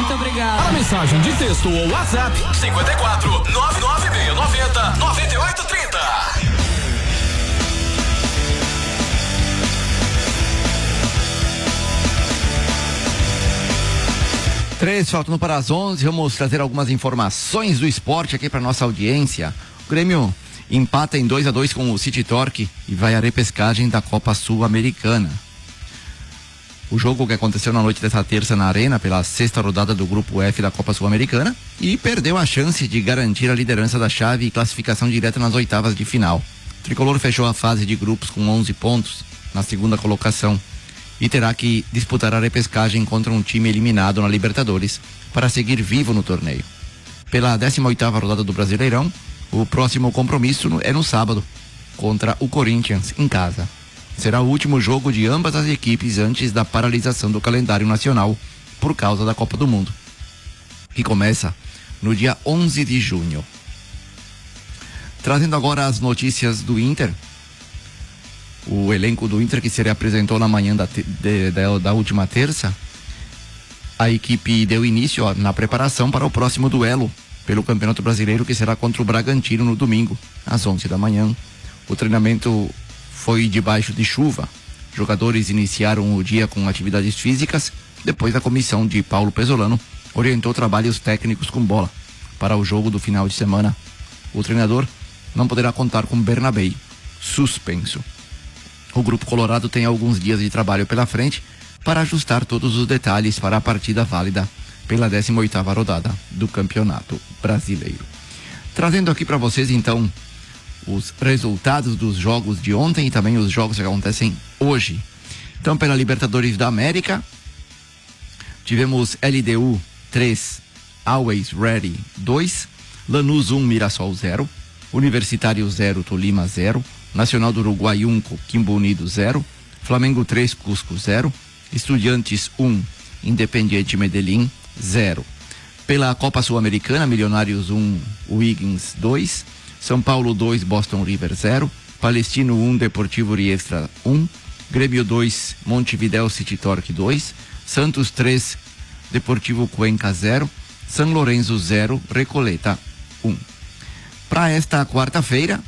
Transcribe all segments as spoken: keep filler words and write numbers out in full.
Muito obrigado. Para mensagem de texto ou WhatsApp, cinco quatro, nove nove seis nove zero, nove oito três zero. Três, faltando para as onze, vamos trazer algumas informações do esporte aqui para nossa audiência. O Grêmio empata em dois a dois com o City Torque e vai à repescagem da Copa Sul-Americana. O jogo que aconteceu na noite dessa terça na Arena pela sexta rodada do Grupo F da Copa Sul-Americana e perdeu a chance de garantir a liderança da chave e classificação direta nas oitavas de final. O Tricolor fechou a fase de grupos com onze pontos na segunda colocação e terá que disputar a repescagem contra um time eliminado na Libertadores para seguir vivo no torneio. Pela décima oitava rodada do Brasileirão, o próximo compromisso é no sábado, contra o Corinthians, em casa. Será o último jogo de ambas as equipes antes da paralisação do calendário nacional por causa da Copa do Mundo, que começa no dia onze de junho. Trazendo agora as notícias do Inter. O elenco do Inter que se apresentou na manhã da, te, de, de, da última terça, a equipe deu início ó, na preparação para o próximo duelo pelo Campeonato Brasileiro, que será contra o Bragantino no domingo, às onze da manhã. O treinamento foi debaixo de chuva. Jogadores iniciaram o dia com atividades físicas, depois a comissão de Paulo Pesolano orientou trabalhos técnicos com bola para o jogo do final de semana. O treinador não poderá contar com Bernabei, suspenso. O Grupo Colorado tem alguns dias de trabalho pela frente para ajustar todos os detalhes para a partida válida pela décima oitava rodada do Campeonato Brasileiro. Trazendo aqui para vocês então os resultados dos jogos de ontem e também os jogos que acontecem hoje. Então, pela Libertadores da América, tivemos L D U três, Always Ready dois, Lanús um, Mirassol zero, Universitário zero, Tolima zero, Nacional do Uruguai um, Coquimbo Unido zero, Flamengo três, Cusco zero, Estudiantes um, Independiente Medellín zero. Pela Copa Sul-Americana, Milionários um, Wiggins dois, São Paulo dois, Boston River zero, Palestino um, Deportivo Riestra um, Grêmio dois, Montevideo City Torque dois, Santos três, Deportivo Cuenca zero, São Lourenço zero, Recoleta um. Para esta quarta-feira,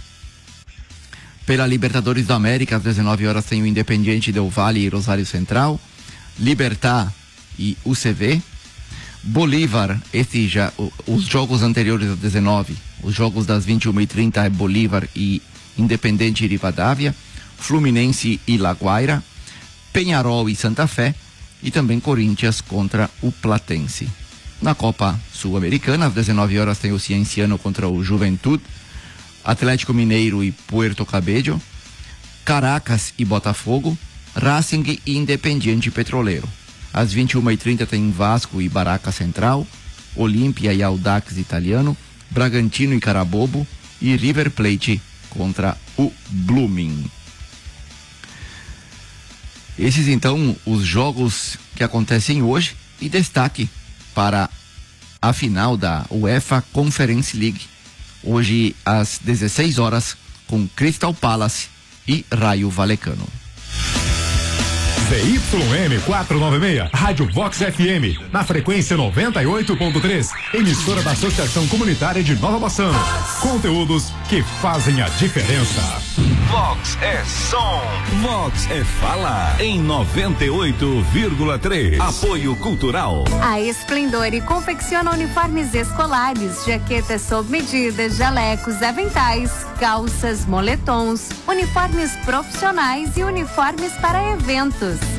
pela Libertadores da América, às dezenove horas tem o Independiente Del Valle e Rosário Central, Libertad e U C V, Bolívar, esse já, os jogos anteriores às dezenove, os jogos das vinte e uma e trinta é Bolívar e Independente Rivadavia, Fluminense e La Guaira, Peñarol e Santa Fé e também Corinthians contra o Platense. Na Copa Sul-Americana, às dezenove horas tem o Cienciano contra o Juventud, Atlético Mineiro e Puerto Cabello, Caracas e Botafogo, Racing e Independiente Petroleiro. Às vinte e uma e trinta tem Vasco e Barraca Central, Olímpia e Audax Italiano, Bragantino e Carabobo e River Plate contra o Blooming. Esses então os jogos que acontecem hoje e destaque para a final da UEFA Conference League. Hoje às dezesseis horas com Crystal Palace e Raio Vallecano. Z Y M quatrocentos e noventa e seis, Rádio Vox F M, na frequência noventa e oito ponto três, emissora da Associação Comunitária de Nova Bassano. Conteúdos que fazem a diferença. Vox é som, Vox é fala, em noventa e oito vírgula três. Apoio Cultural. A Esplendore confecciona uniformes escolares, jaquetas sob medida, jalecos, aventais, calças, moletons, uniformes profissionais e uniformes para eventos.